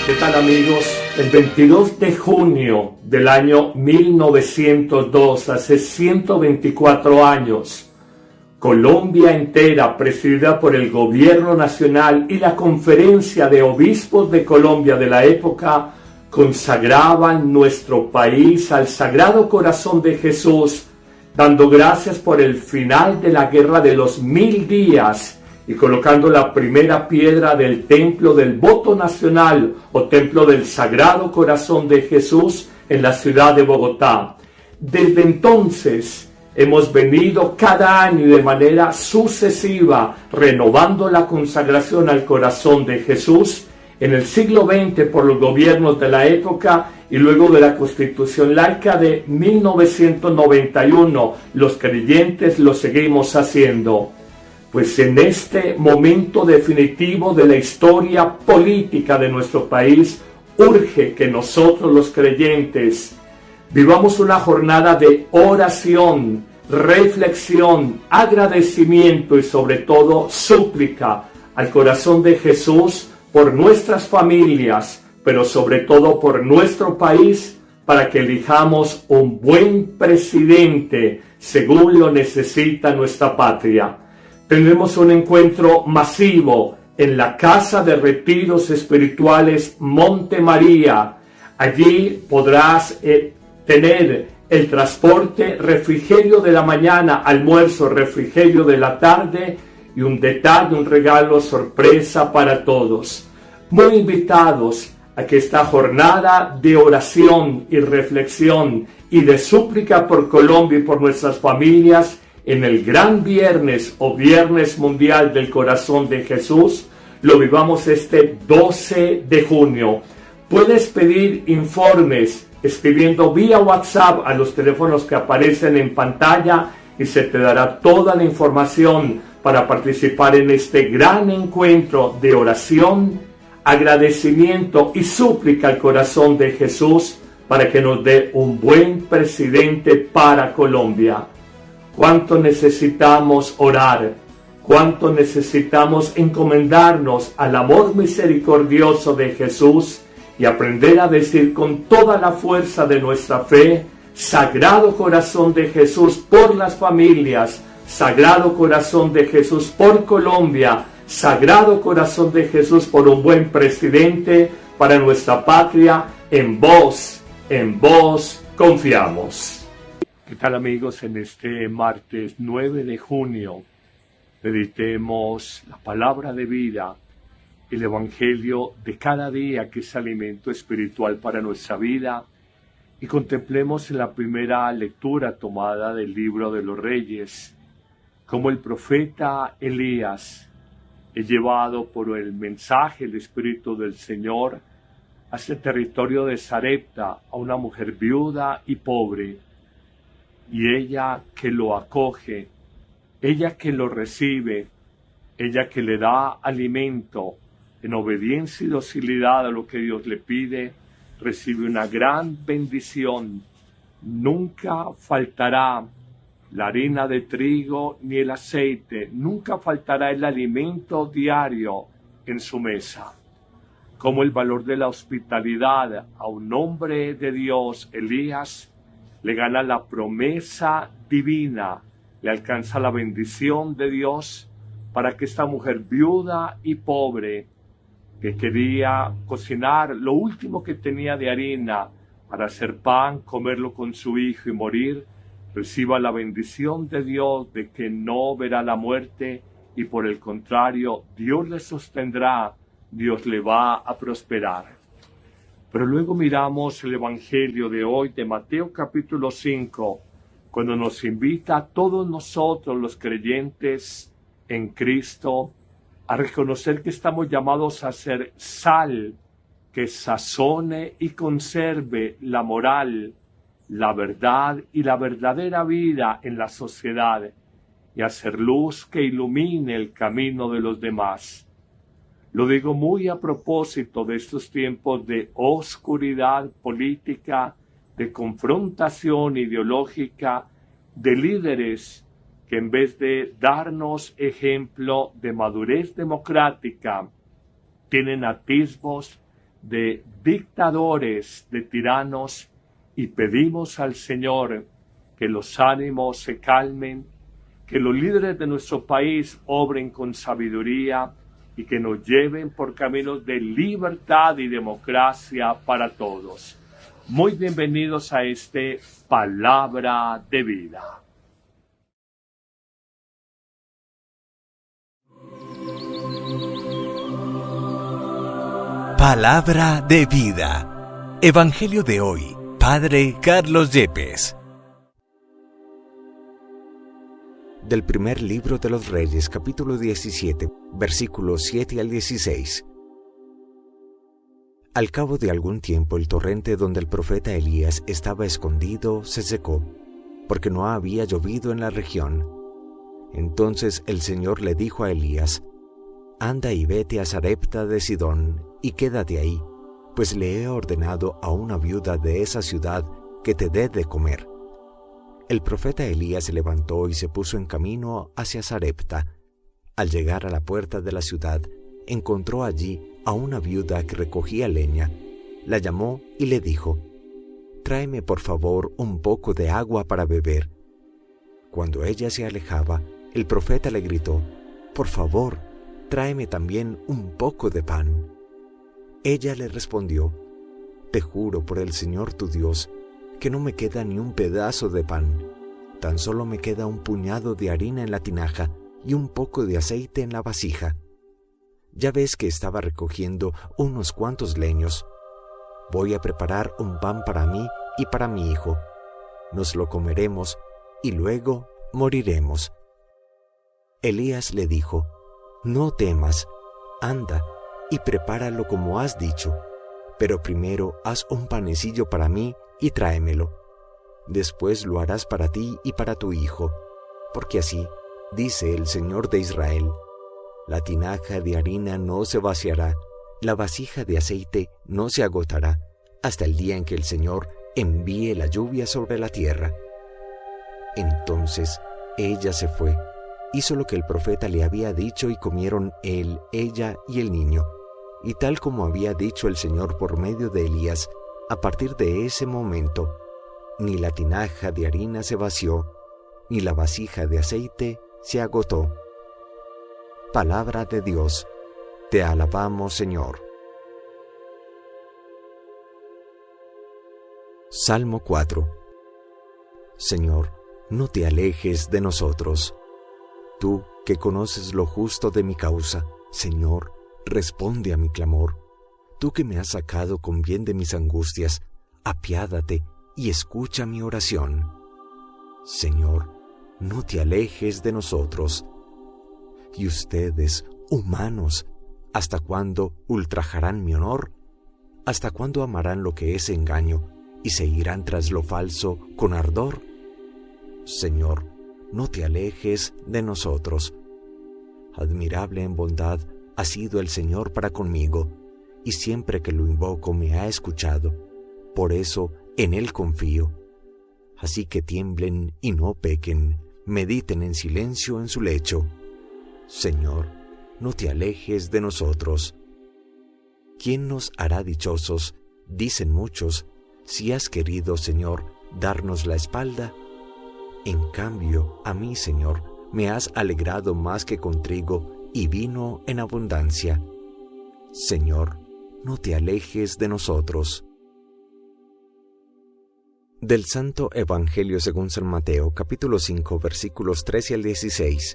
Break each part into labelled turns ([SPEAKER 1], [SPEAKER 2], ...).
[SPEAKER 1] ¿Qué tal, amigos? El 22 de junio del año 1902, hace 124 años, Colombia entera, presidida por el Gobierno Nacional y la Conferencia de Obispos de Colombia de la época, consagraban nuestro país al Sagrado Corazón de Jesús, dando gracias por el final de la Guerra de los 1000 días y colocando la primera piedra del Templo del Voto Nacional o Templo del Sagrado Corazón de Jesús en la ciudad de Bogotá. Desde entonces hemos venido cada año y de manera sucesiva renovando la consagración al Corazón de Jesús en el siglo XX por los gobiernos de la época y luego de la Constitución laica de 1991. Los creyentes lo seguimos haciendo. Pues en este momento definitivo de la historia política de nuestro país, urge que nosotros los creyentes vivamos una jornada de oración, reflexión, agradecimiento y sobre todo súplica al corazón de Jesús por nuestras familias, pero sobre todo por nuestro país, para que elijamos un buen presidente según lo necesita nuestra patria. Tendremos un encuentro masivo en la Casa de Retiros Espirituales Monte María. Allí podrás tener el transporte, refrigerio de la mañana, almuerzo, refrigerio de la tarde y un detalle, un regalo sorpresa para todos. Muy invitados a que esta jornada de oración y reflexión y de súplica por Colombia y por nuestras familias en el Gran Viernes o Viernes Mundial del Corazón de Jesús, lo vivamos este 12 de junio. Puedes pedir informes escribiendo vía WhatsApp a los teléfonos que aparecen en pantalla y se te dará toda la información para participar en este gran encuentro de oración, agradecimiento y súplica al Corazón de Jesús para que nos dé un buen presidente para Colombia. Cuánto necesitamos orar, cuánto necesitamos encomendarnos al amor misericordioso de Jesús y aprender a decir con toda la fuerza de nuestra fe: Sagrado Corazón de Jesús por las familias, Sagrado Corazón de Jesús por Colombia, Sagrado Corazón de Jesús por un buen presidente para nuestra patria. En vos confiamos. ¿Qué tal, amigos? En este martes 9 de junio meditemos la palabra de vida, el Evangelio de cada día, que es alimento espiritual para nuestra vida, y contemplemos en la primera lectura tomada del libro de los Reyes cómo el profeta Elías es llevado por el mensaje, el Espíritu del Señor, hacia el territorio de Sarepta, a una mujer viuda y pobre. Y ella que lo acoge, ella que lo recibe, ella que le da alimento en obediencia y docilidad a lo que Dios le pide, recibe una gran bendición. Nunca faltará la harina de trigo ni el aceite, nunca faltará el alimento diario en su mesa. Como el valor de la hospitalidad a un hombre de Dios, Elías, le gana la promesa divina, le alcanza la bendición de Dios para que esta mujer viuda y pobre, que quería cocinar lo último que tenía de harina para hacer pan, comerlo con su hijo y morir, reciba la bendición de Dios de que no verá la muerte y por el contrario, Dios le sostendrá, Dios le va a prosperar. Pero luego miramos el Evangelio de hoy de Mateo capítulo 5, cuando nos invita a todos nosotros los creyentes en Cristo a reconocer que estamos llamados a ser sal que sazone y conserve la moral, la verdad y la verdadera vida en la sociedad y a ser luz que ilumine el camino de los demás. Lo digo muy a propósito de estos tiempos de oscuridad política, de confrontación ideológica, de líderes que en vez de darnos ejemplo de madurez democrática, tienen atisbos de dictadores, de tiranos, y pedimos al Señor que los ánimos se calmen, que los líderes de nuestro país obren con sabiduría y que nos lleven por caminos de libertad y democracia para todos. Muy bienvenidos a este Palabra de Vida.
[SPEAKER 2] Palabra de Vida. Evangelio de hoy. Padre Carlos Yepes. Del primer libro de los Reyes, capítulo 17, versículos 7 al 16. Al cabo de algún tiempo, el torrente donde el profeta Elías estaba escondido se secó, porque no había llovido en la región. Entonces el Señor le dijo a Elías: «Anda y vete a Sarepta de Sidón, y quédate ahí, pues le he ordenado a una viuda de esa ciudad que te dé de comer». El profeta Elías se levantó y se puso en camino hacia Sarepta. Al llegar a la puerta de la ciudad, encontró allí a una viuda que recogía leña. La llamó y le dijo: «Tráeme por favor un poco de agua para beber». Cuando ella se alejaba, el profeta le gritó: «Por favor, tráeme también un poco de pan». Ella le respondió: «Te juro por el Señor tu Dios, que no me queda ni un pedazo de pan. Tan solo me queda un puñado de harina en la tinaja y un poco de aceite en la vasija. Ya ves que estaba recogiendo unos cuantos leños. Voy a preparar un pan para mí y para mi hijo. Nos lo comeremos y luego moriremos». Elías le dijo: «No temas, anda y prepáralo como has dicho, pero primero haz un panecillo para mí y tráemelo. Después lo harás para ti y para tu hijo, porque así dice el Señor de Israel: la tinaja de harina no se vaciará, la vasija de aceite no se agotará, hasta el día en que el Señor envíe la lluvia sobre la tierra». Entonces ella se fue, hizo lo que el profeta le había dicho y comieron él, ella y el niño. Y tal como había dicho el Señor por medio de Elías, a partir de ese momento, ni la tinaja de harina se vació, ni la vasija de aceite se agotó. Palabra de Dios. Te alabamos, Señor. Salmo 4. Señor, no te alejes de nosotros. Tú que conoces lo justo de mi causa, Señor, responde a mi clamor. Tú que me has sacado con bien de mis angustias, apiádate y escucha mi oración. Señor, no te alejes de nosotros. Y ustedes, humanos, ¿hasta cuándo ultrajarán mi honor? ¿Hasta cuándo amarán lo que es engaño y se irán tras lo falso con ardor? Señor, no te alejes de nosotros. Admirable en bondad ha sido el Señor para conmigo, y siempre que lo invoco me ha escuchado. Por eso en Él confío. Así que tiemblen y no pequen, mediten en silencio en su lecho. Señor, no te alejes de nosotros. ¿Quién nos hará dichosos? Dicen muchos, si has querido, Señor, darnos la espalda. En cambio, a mí, Señor, me has alegrado más que con trigo y vino en abundancia. Señor, no te alejes de nosotros. Del Santo Evangelio según San Mateo, capítulo 5, versículos 13 al 16.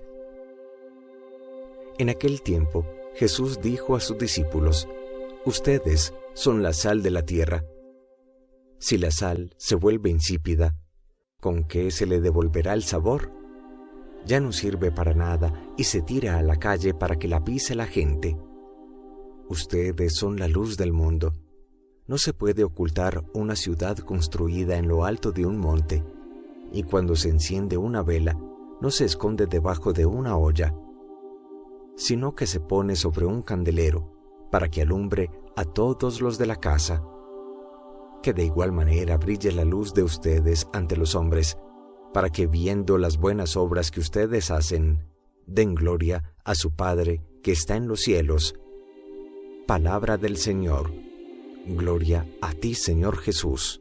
[SPEAKER 2] En aquel tiempo, Jesús dijo a sus discípulos: «Ustedes son la sal de la tierra. Si la sal se vuelve insípida, ¿con qué se le devolverá el sabor? Ya no sirve para nada y se tira a la calle para que la pise la gente. Ustedes son la luz del mundo. No se puede ocultar una ciudad construida en lo alto de un monte, y cuando se enciende una vela, no se esconde debajo de una olla, sino que se pone sobre un candelero, para que alumbre a todos los de la casa. Que de igual manera brille la luz de ustedes ante los hombres, para que viendo las buenas obras que ustedes hacen, den gloria a su Padre que está en los cielos». Palabra del Señor. Gloria a ti, Señor Jesús.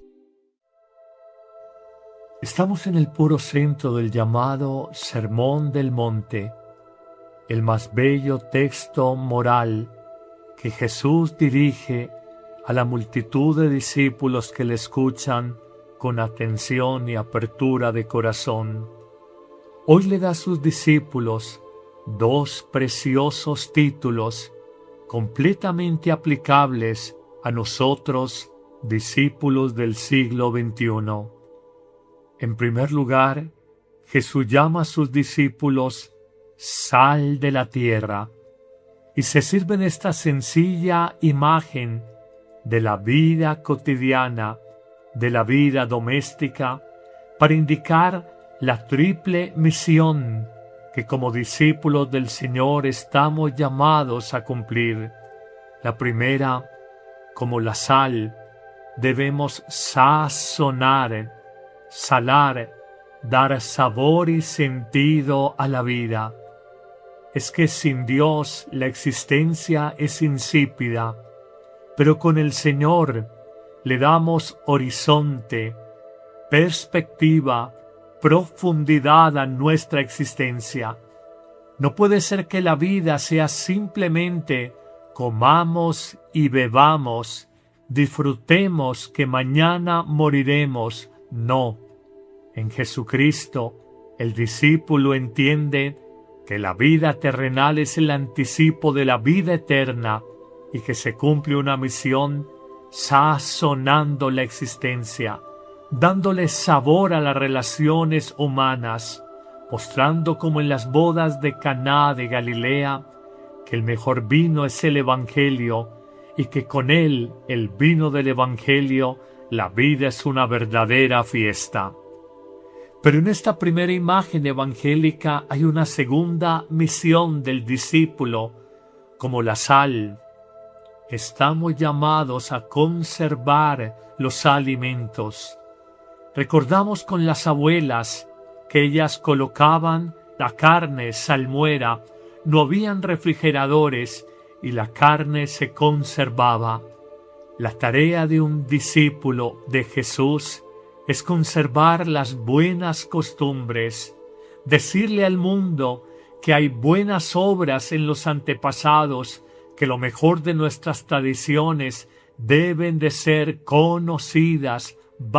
[SPEAKER 1] Estamos en el puro centro del llamado Sermón del Monte, el más bello texto moral que Jesús dirige a la multitud de discípulos que le escuchan con atención y apertura de corazón. Hoy le da a sus discípulos dos preciosos títulos completamente aplicables a nosotros, discípulos del siglo XXI. En primer lugar, Jesús llama a sus discípulos sal de la tierra y se sirve en esta sencilla imagen de la vida cotidiana, de la vida doméstica, para indicar la triple misión que como discípulos del Señor estamos llamados a cumplir. La primera, como la sal, debemos sazonar, salar, dar sabor y sentido a la vida. Es que sin Dios la existencia es insípida, pero con el Señor le damos horizonte, perspectiva, profundidad a nuestra existencia. No puede ser que la vida sea simplemente comamos y bebamos, disfrutemos que mañana moriremos. No. En Jesucristo, el discípulo entiende que la vida terrenal es el anticipo de la vida eterna y que se cumple una misión sazonando la existencia, dándole sabor a las relaciones humanas, mostrando como en las bodas de Caná de Galilea que el mejor vino es el Evangelio y que con él, el vino del Evangelio, la vida es una verdadera fiesta. Pero en esta primera imagen evangélica hay una segunda misión del discípulo, como la sal. Estamos llamados a conservar los alimentos. Recordamos con las abuelas que ellas colocaban la carne salmuera, no habían refrigeradores y la carne se conservaba. La tarea de un discípulo de Jesús es conservar las buenas costumbres, decirle al mundo que hay buenas obras en los antepasados, que lo mejor de nuestras tradiciones deben de ser conocidas,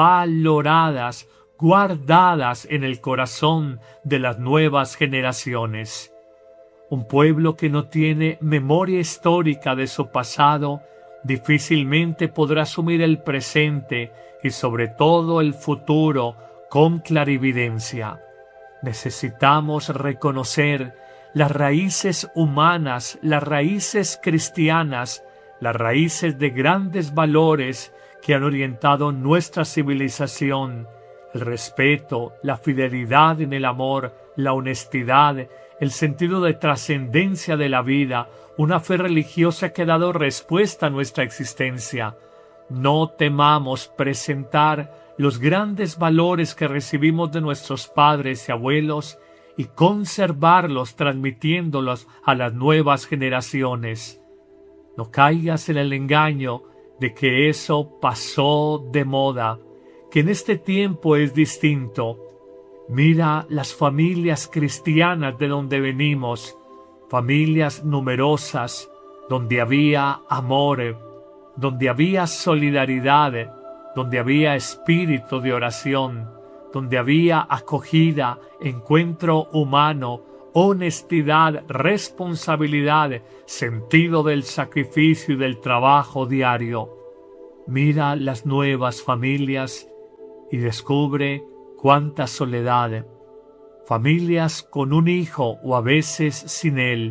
[SPEAKER 1] valoradas, guardadas en el corazón de las nuevas generaciones. Un pueblo que no tiene memoria histórica de su pasado difícilmente podrá asumir el presente y sobre todo el futuro con clarividencia. Necesitamos reconocer las raíces humanas, las raíces cristianas, las raíces de grandes valores que han orientado nuestra civilización: el respeto, la fidelidad en el amor, la honestidad, el sentido de trascendencia de la vida, una fe religiosa que ha dado respuesta a nuestra existencia. No temamos presentar los grandes valores que recibimos de nuestros padres y abuelos y conservarlos transmitiéndolos a las nuevas generaciones. No caigas en el engaño de que eso pasó de moda, que en este tiempo es distinto. Mira las familias cristianas de donde venimos, familias numerosas, donde había amor, donde había solidaridad, donde había espíritu de oración, donde había acogida, encuentro humano, honestidad, responsabilidad, sentido del sacrificio y del trabajo diario. Mira las nuevas familias y descubre cuánta soledad. Familias con un hijo o a veces sin él.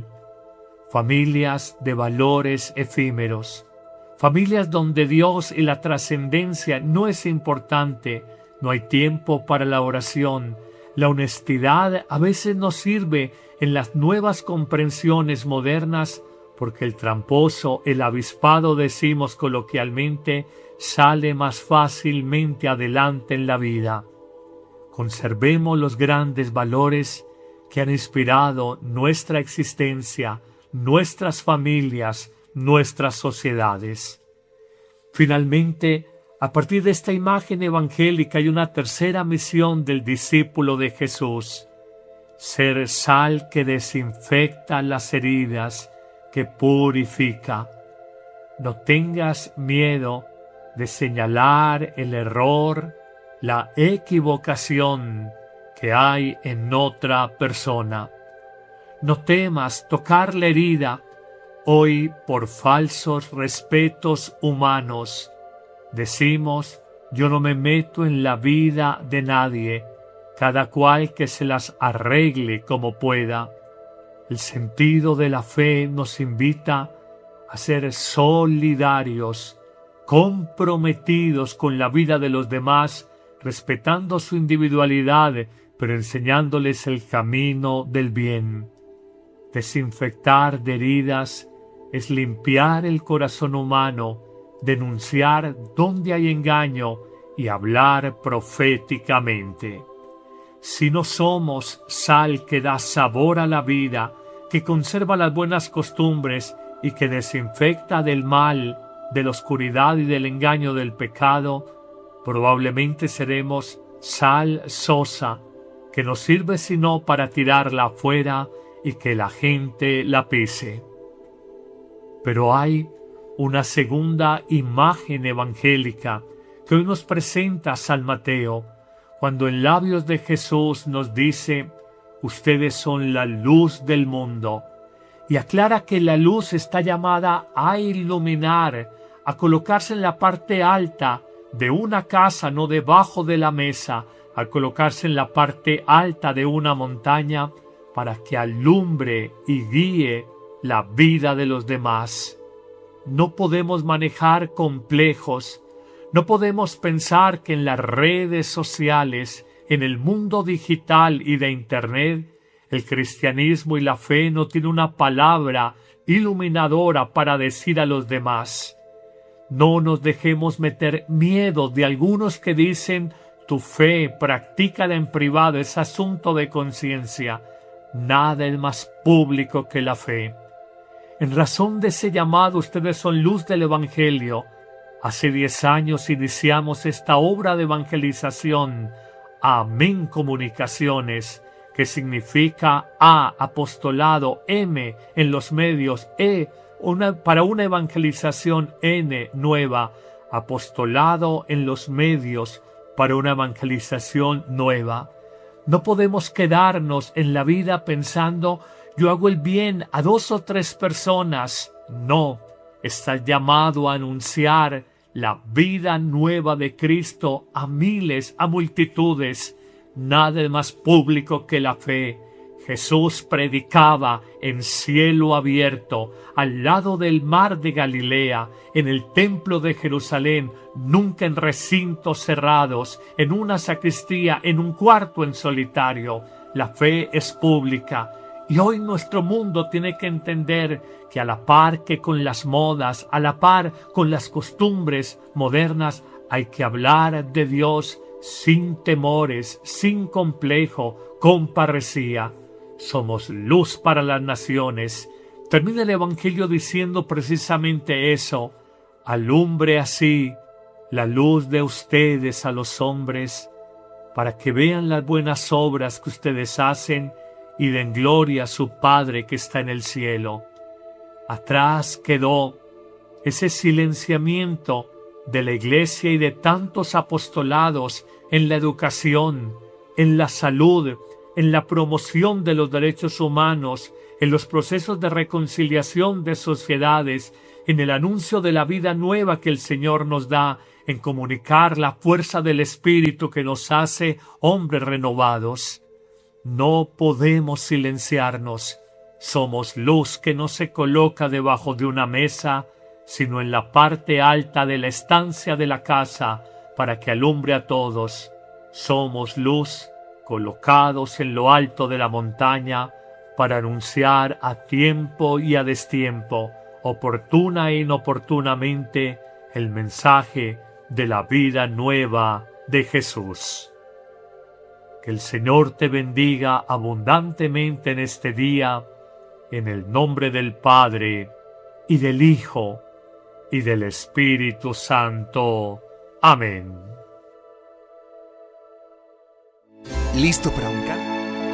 [SPEAKER 1] Familias de valores efímeros. Familias donde Dios y la trascendencia no es importante. No hay tiempo para la oración. La honestidad a veces nos sirve en las nuevas comprensiones modernas porque el tramposo, el avispado, decimos coloquialmente, sale más fácilmente adelante en la vida. Conservemos los grandes valores que han inspirado nuestra existencia, nuestras familias, nuestras sociedades. Finalmente, a partir de esta imagen evangélica hay una tercera misión del discípulo de Jesús: ser sal que desinfecta las heridas, que purifica. No tengas miedo de señalar el error, la equivocación que hay en otra persona. No temas tocar la herida. Hoy, por falsos respetos humanos, decimos: yo no me meto en la vida de nadie, cada cual que se las arregle como pueda. El sentido de la fe nos invita a ser solidarios, comprometidos con la vida de los demás, respetando su individualidad, pero enseñándoles el camino del bien. Desinfectar de heridas es limpiar el corazón humano, denunciar donde hay engaño y hablar proféticamente. Si no somos sal que da sabor a la vida, que conserva las buenas costumbres y que desinfecta del mal, de la oscuridad y del engaño del pecado, probablemente seremos sal sosa, que no sirve sino para tirarla afuera y que la gente la pise. Pero hay una segunda imagen evangélica que hoy nos presenta San Mateo, cuando en labios de Jesús nos dice: ustedes son la luz del mundo, y aclara que la luz está llamada a iluminar, a colocarse en la parte alta de una casa, no debajo de la mesa, a colocarse en la parte alta de una montaña para que alumbre y guíe la vida de los demás. No podemos manejar complejos, no podemos pensar que en las redes sociales, en el mundo digital y de Internet, el cristianismo y la fe no tienen una palabra iluminadora para decir a los demás. No nos dejemos meter miedo de algunos que dicen: tu fe, practícala en privado, es asunto de conciencia. Nada es más público que la fe. En razón de ese llamado, ustedes son luz del Evangelio. Hace 10 años iniciamos esta obra de evangelización, Amén Comunicaciones, que significa A, apostolado, M, en los medios, para una evangelización, N, nueva, apostolado en los medios, para una evangelización nueva. No podemos quedarnos en la vida pensando: yo hago el bien a 2 o 3 personas. No, estás llamado a anunciar la vida nueva de Cristo a miles, a multitudes. Nada es más público que la fe. Jesús predicaba en cielo abierto, al lado del mar de Galilea, en el templo de Jerusalén, nunca en recintos cerrados, en una sacristía, en un cuarto en solitario. La fe es pública. Y hoy nuestro mundo tiene que entender que a la par que con las modas, a la par con las costumbres modernas, hay que hablar de Dios sin temores, sin complejo, con parresía. Somos luz para las naciones. Termina el Evangelio diciendo precisamente eso: alumbre así la luz de ustedes a los hombres, para que vean las buenas obras que ustedes hacen y den gloria a su Padre que está en el cielo. Atrás quedó ese silenciamiento de la Iglesia y de tantos apostolados en la educación, en la salud, en la promoción de los derechos humanos, en los procesos de reconciliación de sociedades, en el anuncio de la vida nueva que el Señor nos da, en comunicar la fuerza del Espíritu que nos hace hombres renovados. No podemos silenciarnos. Somos luz que no se coloca debajo de una mesa, sino en la parte alta de la estancia de la casa, para que alumbre a todos. Somos luz colocados en lo alto de la montaña, para anunciar a tiempo y a destiempo, oportuna e inoportunamente, el mensaje de la vida nueva de Jesús. Que el Señor te bendiga abundantemente en este día, en el nombre del Padre, y del Hijo, y del Espíritu Santo. Amén.
[SPEAKER 2] ¿Listo para un canto?